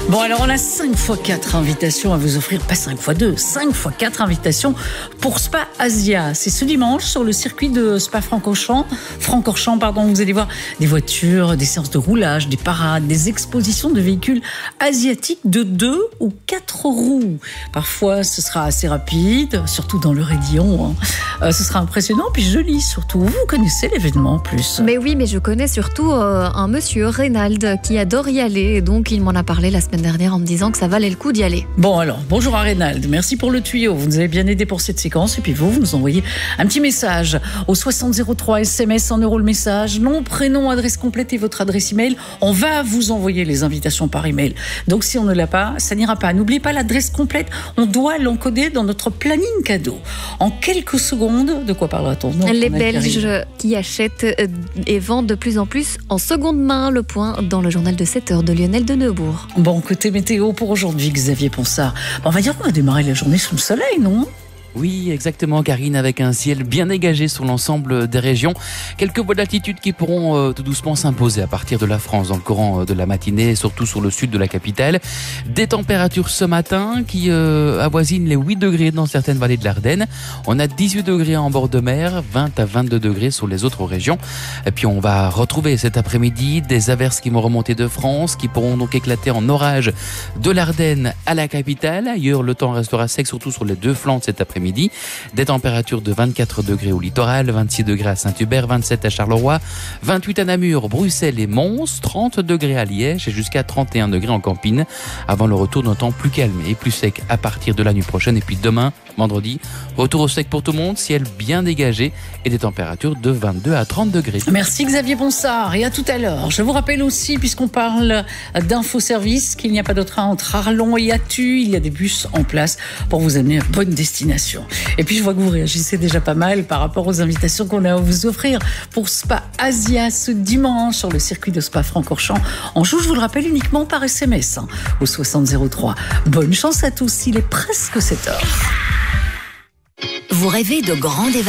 Bon, alors on a 5 x 4 invitations à vous offrir, pas 5 x 2, 5 x 4 invitations pour Spa Asia. C'est ce dimanche sur le circuit de Spa-Francorchamps. Vous allez voir des voitures, des séances de roulage, des parades, des expositions de véhicules asiatiques de 2 ou 4 roues. Parfois, ce sera assez rapide, surtout dans le raidillon. Ce sera impressionnant, puis joli surtout. Vous connaissez l'événement en plus. Mais oui, mais je connais surtout un monsieur, Reynald, qui adore y aller. Et donc, il m'en a parlé la semaine dernière en me disant que ça valait le coup d'y aller. Bon alors, bonjour à Reynald, merci pour le tuyau, vous nous avez bien aidé pour cette séquence et puis vous nous envoyez un petit message au 6003 SMS, 1 € le message, nom, prénom, adresse complète et votre adresse email. On va vous envoyer les invitations par email. Donc si on ne l'a pas, ça n'ira pas. N'oubliez pas l'adresse complète, on doit l'encoder dans notre planning cadeau. En quelques secondes, de quoi parlera-t-on? Les Belges qui achètent et vendent de plus en plus en seconde main. Le point dans le journal de 7h de Lionel de Neubourg. Bon, côté météo pour aujourd'hui, Xavier Ponsard. On va dire qu'on va démarrer la journée sous le soleil, non ? Oui, exactement, Karine, avec un ciel bien dégagé sur l'ensemble des régions. Quelques voies d'altitude qui pourront tout doucement s'imposer à partir de la France dans le courant de la matinée, surtout sur le sud de la capitale. Des températures ce matin qui avoisinent les 8 degrés dans certaines vallées de l'Ardenne. On a 18 degrés en bord de mer, 20 à 22 degrés sur les autres régions. Et puis on va retrouver cet après-midi des averses qui vont remonter de France, qui pourront donc éclater en orage de l'Ardenne à la capitale. Ailleurs, le temps restera sec, surtout sur les deux flancs de cet après-midi. Des températures de 24 degrés au littoral, 26 degrés à Saint-Hubert, 27 à Charleroi, 28 à Namur, Bruxelles et Mons, 30 degrés à Liège et jusqu'à 31 degrés en Campine, avant le retour d'un temps plus calme et plus sec à partir de la nuit prochaine. Et puis demain, vendredi, retour au sec pour tout le monde, ciel bien dégagé et des températures de 22 à 30 degrés. Merci Xavier Ponsard et à tout à l'heure. Je vous rappelle aussi, puisqu'on parle d'infoservice, qu'il n'y a pas de train entre Arlon et Attu. Il y a des bus en place pour vous amener à bonne destination. Et puis je vois que vous réagissez déjà pas mal par rapport aux invitations qu'on a à vous offrir pour Spa Asia ce dimanche sur le circuit de Spa-Francorchamps. On joue, je vous le rappelle, uniquement par SMS au 6003. Bonne chance à tous, il est presque 7h. Vous rêvez de grande évasion ?